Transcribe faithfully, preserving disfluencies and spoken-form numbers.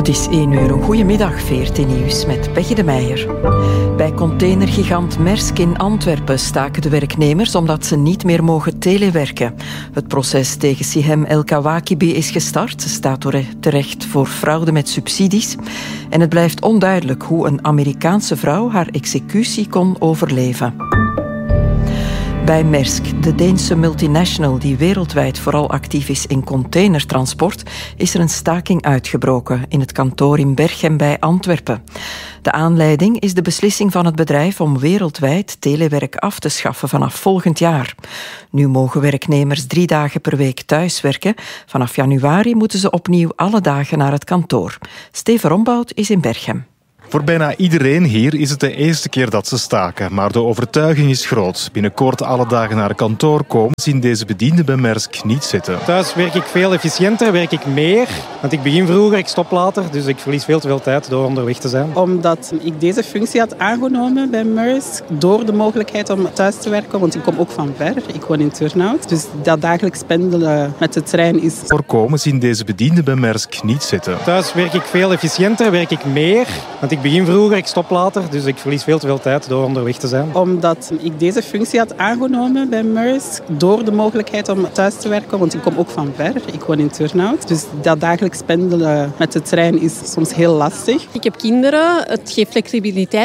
Het is één uur. Een goedemiddag, V R T Nieuws met Peggy de Meijer. Bij containergigant Maersk in Antwerpen staken de werknemers omdat ze niet meer mogen telewerken. Het proces tegen Sihem El Kawakibi is gestart. Ze staat terecht voor fraude met subsidies. En het blijft onduidelijk hoe een Amerikaanse vrouw haar executie kon overleven. Bij Maersk, de Deense multinational die wereldwijd vooral actief is in containertransport, is er een staking uitgebroken in het kantoor in Berchem bij Antwerpen. De aanleiding is de beslissing van het bedrijf om wereldwijd telewerk af te schaffen vanaf volgend jaar. Nu mogen werknemers drie dagen per week thuiswerken. Vanaf januari moeten ze opnieuw alle dagen naar het kantoor. Steven Rombout is in Berchem. Voor bijna iedereen hier is het de eerste keer dat ze staken, maar de overtuiging is groot. Binnenkort alle dagen naar kantoor komen, zien deze bedienden bij Maersk niet zitten. Thuis werk ik veel efficiënter, werk ik meer. Want ik begin vroeger, ik stop later, dus ik verlies veel te veel tijd door onderweg te zijn. Omdat ik deze functie had aangenomen bij Maersk, door de mogelijkheid om thuis te werken, want ik kom ook van ver, ik woon in Turnhout. Dus dat dagelijks pendelen met de trein is... Voorkomen zien deze bedienden bij Maersk niet zitten. Thuis werk ik veel efficiënter, werk ik meer. Want ik begin vroeger, ik stop later, dus ik verlies veel te veel tijd door onderweg te zijn. Omdat ik deze functie had aangenomen bij Maersk, door de mogelijkheid om thuis te werken, want ik kom ook van ver, ik woon in Turnhout. Dus dat dagelijks pendelen met de trein is soms heel lastig. Ik heb kinderen, het geeft flexibiliteit.